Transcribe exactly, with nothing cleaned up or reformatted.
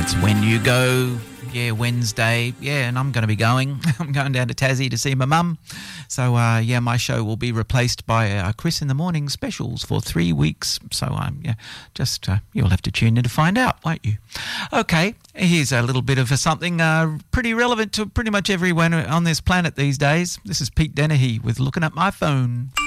That's When You Go. Yeah, Wednesday. Yeah, and I'm going to be going. I'm going down to Tassie to see my mum. So, uh, yeah, my show will be replaced by uh, Chris in the Morning specials for three weeks. So, um, yeah, just uh, you'll have to tune in to find out, won't you? Okay, here's a little bit of a something uh, pretty relevant to pretty much everyone on this planet these days. This is Pete Dennehy with Looking at My Phone.